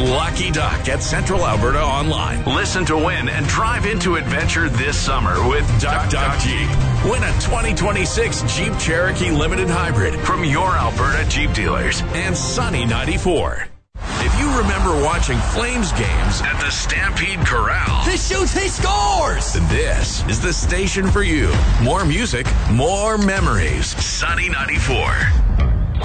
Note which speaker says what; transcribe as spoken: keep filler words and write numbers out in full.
Speaker 1: Lucky Duck at Central Alberta Online. Listen to win and drive into adventure this summer with Duck Duck Jeep. Win a twenty twenty-six Jeep Cherokee Limited Hybrid from your Alberta Jeep dealers and Sunny ninety-four. If you remember watching Flames games at the Stampede Corral,
Speaker 2: he shoots, he scores!
Speaker 1: Then this is the station for you. More music, more memories. Sunny ninety-four.